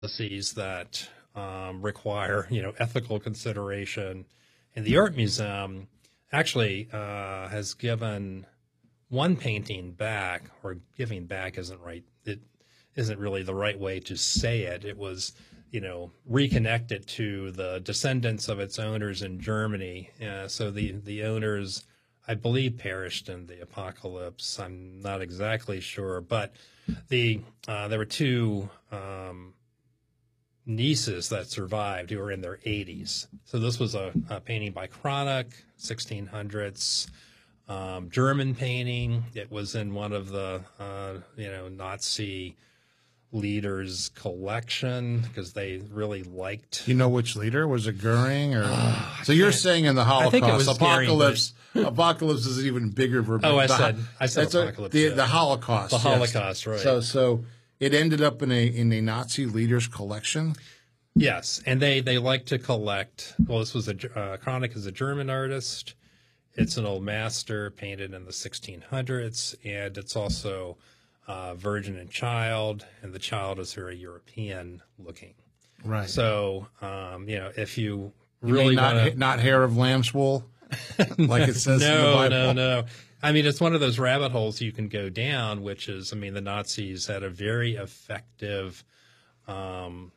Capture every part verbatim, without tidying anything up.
policies that um, require, you know, ethical consideration. And the Art Museum actually uh, has given one painting back, or giving back isn't right. It isn't really the right way to say it. It was, you know, reconnected to the descendants of its owners in Germany. Uh, so the, the owners, I believe, perished in the apocalypse. I'm not exactly sure, but the uh, there were two um, nieces that survived who were in their eighties. So this was a, a painting by Kronich, sixteen hundreds, um, German painting. It was in one of the uh, you know Nazi leaders' collection because they really liked. You know which leader? Was it Goering or? Uh, so you're saying in the Holocaust, I think it was apocalypse. Goering, apocalypse is even bigger verb. Oh, I the, said I said apocalypse. A, the, yeah. the Holocaust. The yes. Holocaust, right? So so it ended up in a in a Nazi leader's collection. Yes, and they they like to collect. Well, this was a uh, Kronich is a German artist. It's an old master painted in the sixteen hundreds, and it's also uh, Virgin and Child, and the child is very European looking. Right. So, um, you know, if you You really mean not want to, not hair of lamb's wool, like it says no, in the Bible. no, no. I mean, it's one of those rabbit holes you can go down, which is, I mean, the Nazis had a very effective um,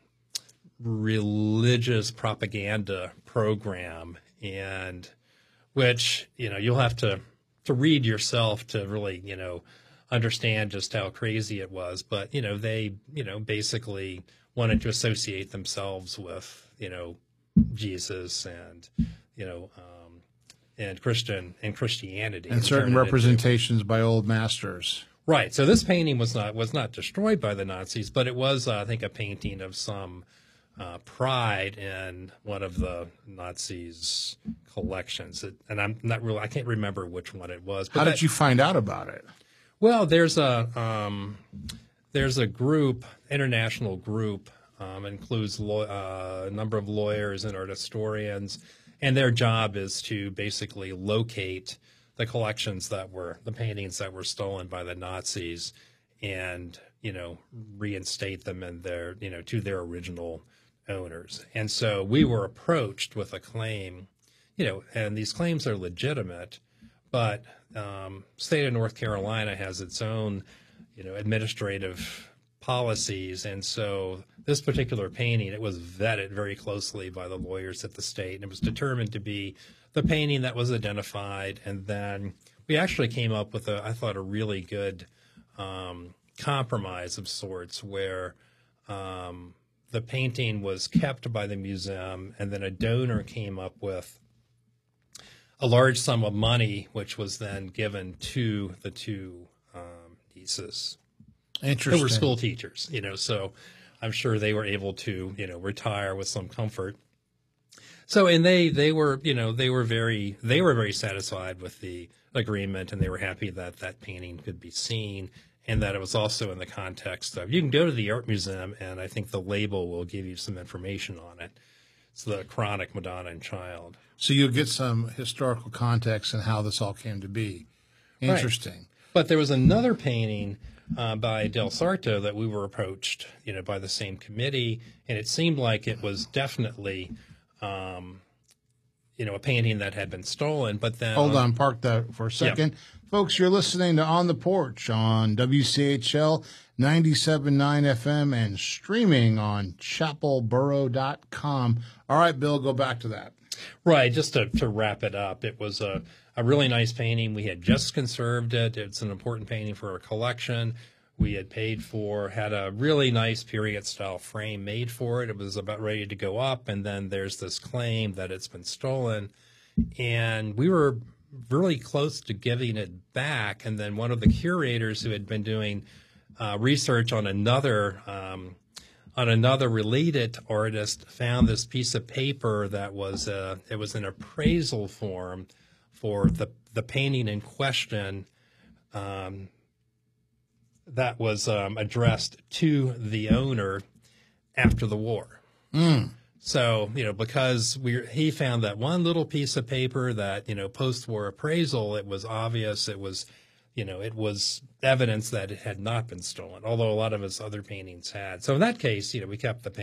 religious propaganda program, and which, you know, you'll have to, to read yourself to really, you know, understand just how crazy it was. But, you know, they, you know, basically wanted to associate themselves with, you know, Jesus and, you know, um, and Christian and Christianity. And certain representations by old masters. Right. So this painting was not was not destroyed by the Nazis, but it was, uh, I think, a painting of some uh, pride in one of the Nazis' collections. It, and I'm not really, I can't remember which one it was. But How that, did you find out about it? Well, there's a um, there's a group, international group, um, includes law, uh, a number of lawyers and art historians, and their job is to basically locate the collections that were, the paintings that were stolen by the Nazis, and, you know, reinstate them in their, you know, to their original owners. And so we were approached with a claim, you know, and these claims are legitimate, but um, state of North Carolina has its own, you know, administrative policies. And so this particular painting, it was vetted very closely by the lawyers at the state, and it was determined to be the painting that was identified. And then we actually came up with a, I thought, a really good um, compromise of sorts, where um, the painting was kept by the museum, and then a donor came up with a large sum of money, which was then given to the two um, nieces. Interesting. They were school teachers, you know, so I'm sure they were able to, you know, retire with some comfort. So, and they, they were, you know, they were very, they were very satisfied with the agreement, and they were happy that that painting could be seen, and that it was also in the context of, you can go to the Art Museum, and I think the label will give you some information on it. It's the Kronich Madonna and Child. So you'll get some historical context and how this all came to be. Interesting. Right. But there was another painting uh, by Del Sarto that we were approached, you know, by the same committee, and it seemed like it was definitely, um, you know, a painting that had been stolen. But then, hold on, park that for a second, yeah. Folks. You're listening to On the Porch on W C H L ninety-seven point nine F M and streaming on chapel borough dot com. All right, Bill, go back to that. Right, just to, to wrap it up, it was a, a really nice painting. We had just conserved it. It's an important painting for our collection. We had paid for, had a really nice period-style frame made for it. It was about ready to go up, and then there's this claim that it's been stolen. And we were really close to giving it back, and then one of the curators who had been doing uh, research on another um on another related artist found this piece of paper that was uh, it was an appraisal form for the the painting in question, um, that was um, addressed to the owner after the war. Mm. So, you know, because we he found that one little piece of paper that, you know, post-war appraisal, it was obvious it was you know, it was evidence that it had not been stolen, although a lot of his other paintings had. So in that case, you know, we kept the